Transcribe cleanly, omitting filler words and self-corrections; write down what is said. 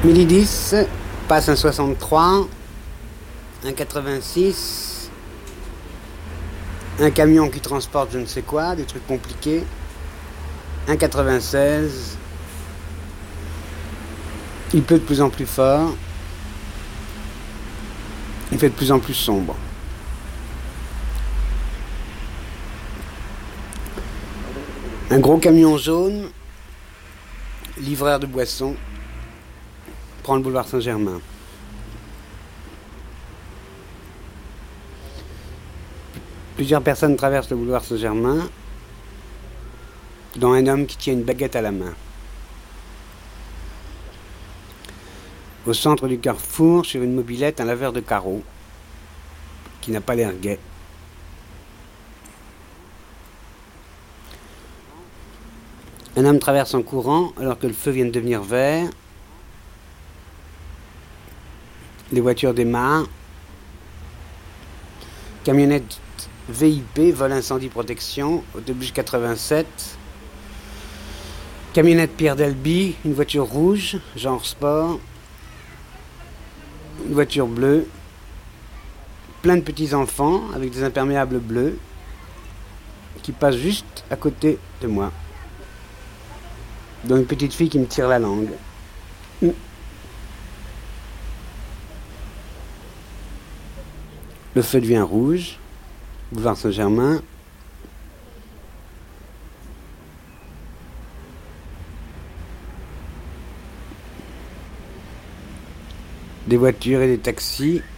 1010, passe un 63, un 86, un camion qui transporte je ne sais quoi, des trucs compliqués, un 96, il pleut de plus en plus fort, il fait de plus en plus sombre. Un gros camion jaune, livreur de boissons, prend le boulevard Saint-Germain. Plusieurs personnes traversent le boulevard Saint-Germain, dont un homme qui tient une baguette à la main. Au centre du carrefour, sur une mobilette, un laveur de carreaux, qui n'a pas l'air gai. Un homme traverse en courant alors que le feu vient de devenir vert. Les voitures démarrent. Camionnette VIP, vol incendie protection, autobus 87. Camionnette Pierre Delby, une voiture rouge, genre sport. Une voiture bleue. Plein de petits enfants avec des imperméables bleus qui passent juste à côté de moi. Dont une petite fille qui me tire la langue. Le feu devient rouge. Boulevard Saint-Germain. Des voitures et des taxis.